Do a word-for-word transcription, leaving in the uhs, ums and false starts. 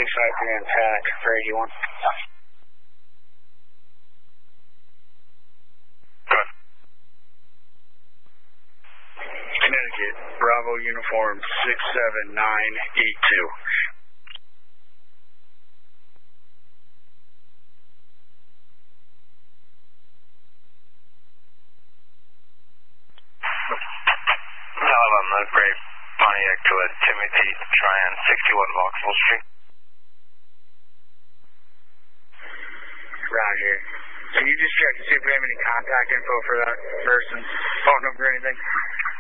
six five three on Pack for eighty-one. Connecticut, Bravo Uniform six seven nine eight two. eleven, that's great. Pontiac to a Timothy Tryon, sixty-one Vauxhall Street. Roger. Can you just check to see if we have any contact info for that person? Phone number or anything?